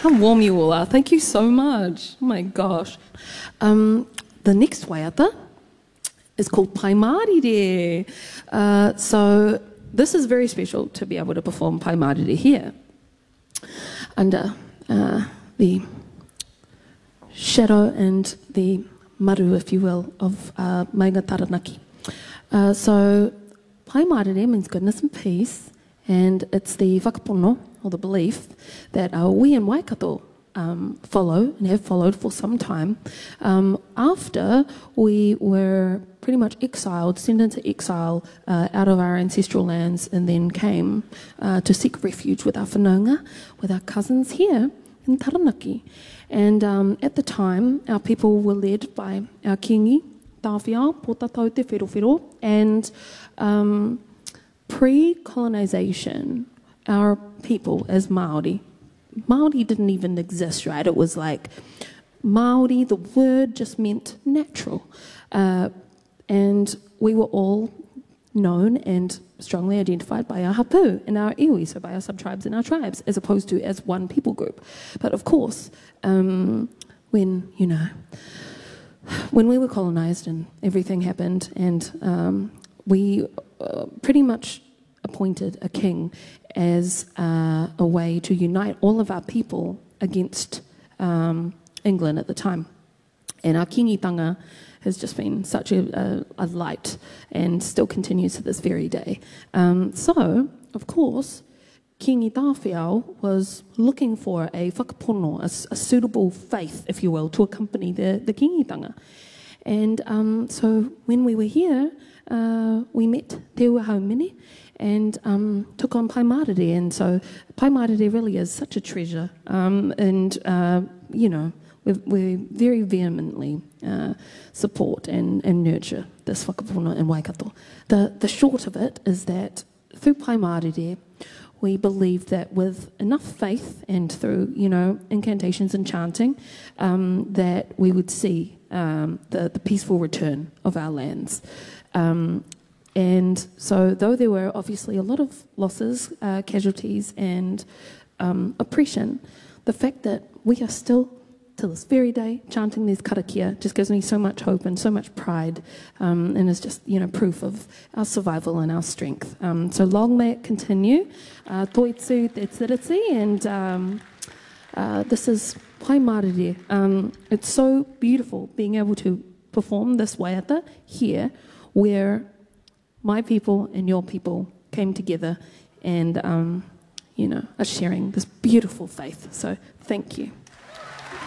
How warm you all are. Thank you so much. Oh my gosh. The next waiata is called Pai Mārire. So this is very special to be able to perform Pai Mārire here under the shadow and the maru, if you will, of Maunga Taranaki. So Pai Mārire means goodness and peace, and it's the whakapono, or the belief, that we in Waikato follow and have followed for some time after we were pretty much exiled, sent into exile out of our ancestral lands, and then came to seek refuge with our whanaunga, with our cousins here in Taranaki. And at the time, our people were led by our kingi, Tāwhiao, Pōtatau te Wherowhero, and pre-colonisation, our people as Māori didn't even exist, right? It was like Māori, the word just meant natural. And we were all known and strongly identified by our hapu and our iwi, so by our sub-tribes and our tribes, as opposed to as one people group. But of course, when we were colonised and everything happened, and we pretty much appointed a king as a way to unite all of our people against England at the time. And our kingitanga has just been such a light and still continues to this very day. So, of course, Kingi Tāwhiao was looking for a whakapono, a suitable faith, if you will, to accompany the kingitanga. And so when we were here, we met Te Ua Haumene and took on Pai Mārire. And so Pai Mārire really is such a treasure. We very vehemently support and nurture this whakapono in Waikato. The short of it is that through Pai Mārire, we believe that with enough faith and through, incantations and chanting, that we would see the peaceful return of our lands. And so though there were obviously a lot of losses, casualties and oppression, the fact that we are still, to this very day, chanting these karakia just gives me so much hope and so much pride, and is just, proof of our survival and our strength. So long may it continue. Toitsu te tiriti, and this is Pai Mārire. It's so beautiful being able to perform this waiata here, where my people and your people came together and, are sharing this beautiful faith. So thank you.